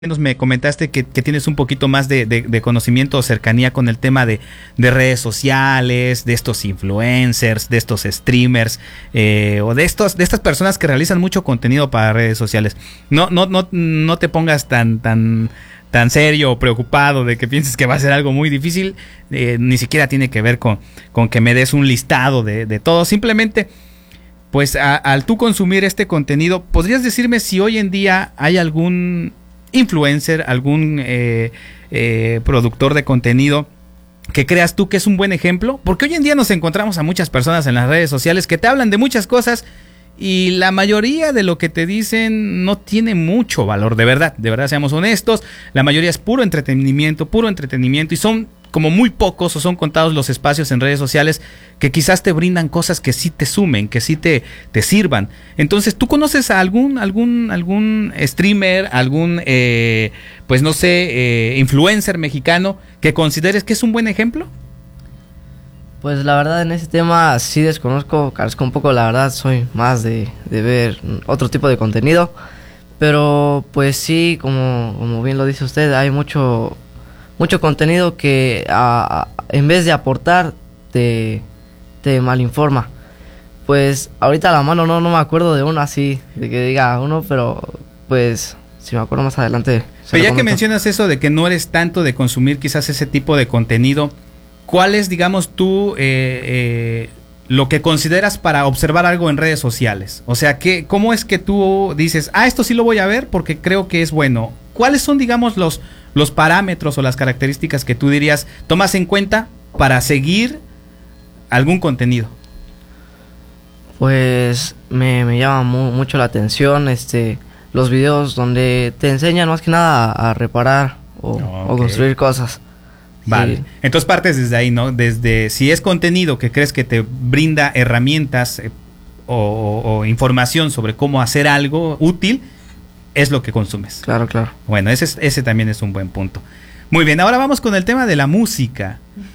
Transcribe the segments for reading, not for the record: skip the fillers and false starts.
Me comentaste que tienes un poquito más de conocimiento o cercanía con el tema de redes sociales, de estos influencers, de estos streamers, o de estas personas que realizan mucho contenido para redes sociales. No te pongas tan serio o preocupado de que pienses que va a ser algo muy difícil. Ni siquiera tiene que ver con que me des un listado de todo. Simplemente, pues al tú consumir este contenido, ¿podrías decirme si hoy en día hay algún influencer, algún productor de contenido que creas tú que es un buen ejemplo? Porque hoy en día nos encontramos a muchas personas en las redes sociales que te hablan de muchas cosas y la mayoría de lo que te dicen no tiene mucho valor, de verdad, seamos honestos. La mayoría es puro entretenimiento y son como muy pocos o son contados los espacios en redes sociales que quizás te brindan cosas que sí te sumen, que sí te sirvan. Entonces, ¿tú conoces a algún streamer, pues no sé, influencer mexicano que consideres que es un buen ejemplo? Pues la verdad en ese tema sí carezco un poco, la verdad soy más de ver otro tipo de contenido, pero pues sí, como bien lo dice usted, hay mucho contenido que en vez de aportar te malinforma. Pues ahorita a la mano no me acuerdo de uno así, de que diga uno, pero pues si me acuerdo más adelante. Pero ya que mencionas eso de que no eres tanto de consumir quizás ese tipo de contenido, ¿cuál es, digamos, tú lo que consideras para observar algo en redes sociales? O sea, ¿cómo es que tú dices, esto sí lo voy a ver porque creo que es bueno? ¿Cuáles son, digamos, los parámetros o las características que tú dirías tomas en cuenta para seguir algún contenido? Pues me llama mucho la atención los videos donde te enseñan más que nada a reparar o construir cosas. Vale, sí. Entonces partes desde ahí, ¿no? Desde si es contenido que crees que te brinda herramientas o información sobre cómo hacer algo útil, es lo que consumes. Claro. Bueno, ese también es un buen punto. Muy bien, ahora vamos con el tema de la música.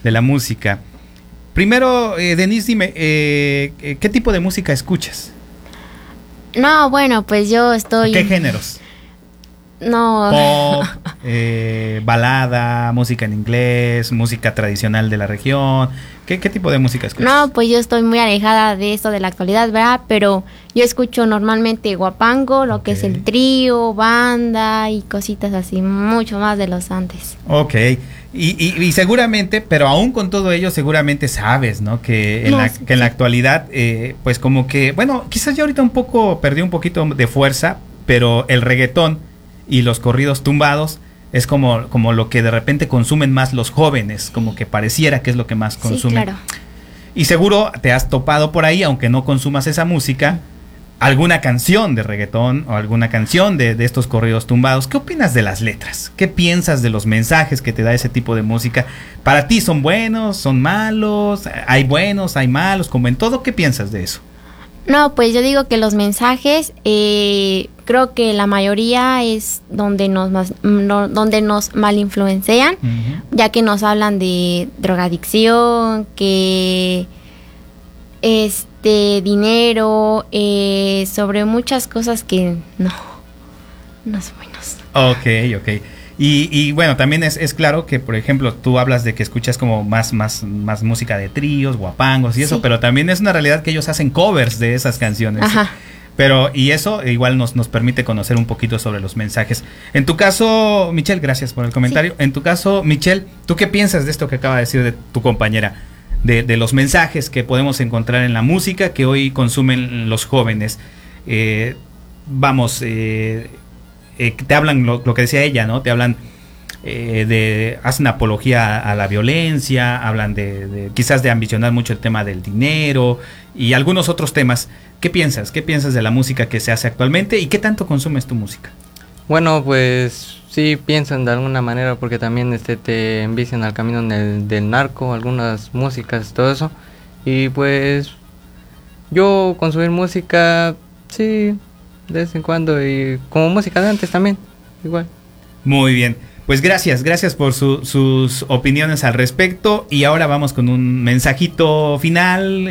Primero, Denise, dime, ¿qué tipo de música escuchas? No, bueno, pues yo estoy... ¿Qué géneros? No. Pop, balada, música en inglés, música tradicional de la región. ¿Qué tipo de música escuchas? No, pues yo estoy muy alejada de esto de la actualidad, ¿verdad? Pero yo escucho normalmente guapango, lo que es el trío, banda y cositas así, mucho más de los antes. Ok, y seguramente, pero aún con todo ello, seguramente sabes, ¿no? Que en la actualidad, pues como que, bueno, quizás ya ahorita perdió un poquito de fuerza, pero el reggaetón y los corridos tumbados es como lo que de repente consumen más los jóvenes, como que pareciera que es lo que más consumen. Sí, claro. Y seguro te has topado por ahí, aunque no consumas esa música, alguna canción de reggaetón o alguna canción de estos corridos tumbados. ¿Qué opinas de las letras? ¿Qué piensas de los mensajes que te da ese tipo de música? ¿Para ti son buenos, son malos? ¿Hay buenos, hay malos? Como en todo, ¿qué piensas de eso? No, pues yo digo que los mensajes, creo que la mayoría es donde nos malinfluencian, ya que nos hablan de drogadicción, que dinero, sobre muchas cosas que no son buenos. Ok. Y bueno, también es claro que, por ejemplo, tú hablas de que escuchas como más música de tríos, guapangos y eso, pero también es una realidad que ellos hacen covers de esas canciones. Ajá. Pero, y eso igual nos permite conocer un poquito sobre los mensajes. En tu caso, Michelle, gracias por el comentario. Sí. En tu caso, Michelle, ¿tú qué piensas de esto que acaba de decir de tu compañera? De los mensajes que podemos encontrar en la música que hoy consumen los jóvenes. Te hablan lo que decía ella, ¿no? Te hablan hacen apología a la violencia, hablan quizás de ambicionar mucho el tema del dinero y algunos otros temas. ¿Qué piensas? ¿Qué piensas de la música que se hace actualmente y qué tanto consumes tu música? Bueno, pues sí piensan de alguna manera porque también te envician al camino del narco, algunas músicas, todo eso. Y pues yo consumir música, sí, de vez en cuando, y como música de antes también, igual. Muy bien, pues gracias por sus opiniones al respecto. Y ahora vamos con un mensajito final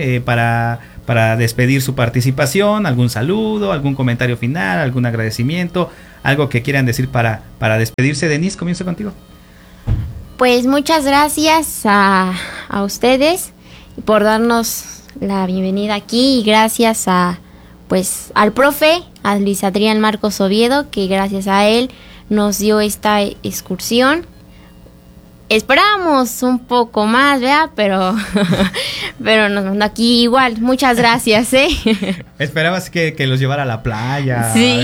para despedir su participación. Algún saludo, algún comentario final, algún agradecimiento, algo que quieran decir para despedirse. Denise, comienzo contigo. Pues muchas gracias a ustedes por darnos la bienvenida aquí, y gracias pues al profe, a Luis Adrián Marcos Oviedo, que gracias a él nos dio esta excursión. Esperábamos un poco más, ¿verdad? Pero nos mandó aquí igual. Muchas gracias, ¿eh? Esperabas que los llevara a la playa. Sí.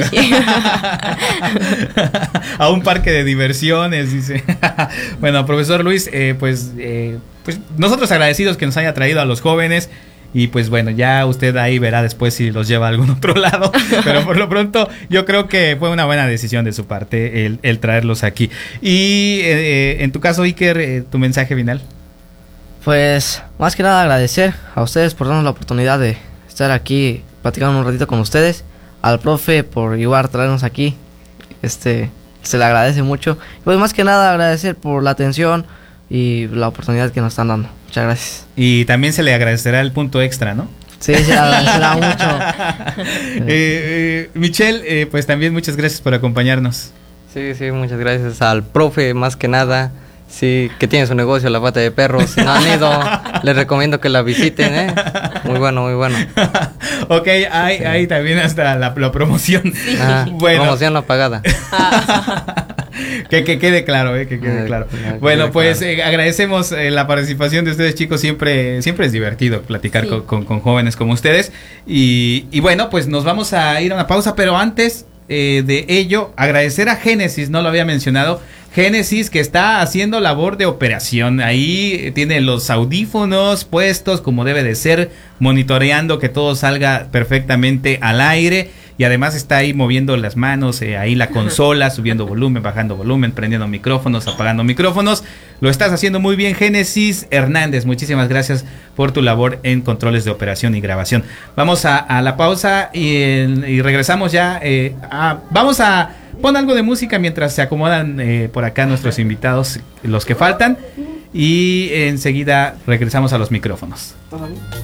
A un parque de diversiones, dice. Bueno, profesor Luis, pues nosotros agradecidos que nos haya traído a los jóvenes. Y pues bueno, ya usted ahí verá después si los lleva a algún otro lado. Pero por lo pronto yo creo que fue una buena decisión de su parte el traerlos aquí. Y en tu caso, Iker, tu mensaje final. Pues más que nada agradecer a ustedes por darnos la oportunidad de estar aquí platicando un ratito con ustedes. Al profe por igual traernos aquí. Se le agradece mucho. Pues más que nada agradecer por la atención y la oportunidad que nos están dando. Muchas gracias. Y también se le agradecerá el punto extra, ¿no? Sí, se le agradecerá mucho. Michelle, pues también muchas gracias por acompañarnos. Sí, muchas gracias al profe, más que nada. Sí, que tiene su negocio, La Pata de Perros. Si no han ido, les recomiendo que la visiten, ¿eh? Muy bueno, muy bueno. Ok, hay también hasta la promoción. Sí. Bueno. Promoción no pagada. Que quede claro, que quede claro. Bueno, pues agradecemos la participación de ustedes, chicos. Siempre es divertido platicar con jóvenes como ustedes. Y bueno, pues nos vamos a ir a una pausa, pero antes de ello, agradecer a Génesis, no lo había mencionado. Génesis, que está haciendo labor de operación. Ahí tiene los audífonos puestos como debe de ser, monitoreando que todo salga perfectamente al aire. Y además está ahí moviendo las manos, ahí la consola, subiendo volumen, bajando volumen, prendiendo micrófonos, apagando micrófonos. Lo estás haciendo muy bien, Génesis Hernández. Muchísimas gracias por tu labor en controles de operación y grabación. Vamos a la pausa y regresamos ya. Vamos a poner algo de música mientras se acomodan por acá nuestros invitados, los que faltan. Y enseguida regresamos a los micrófonos.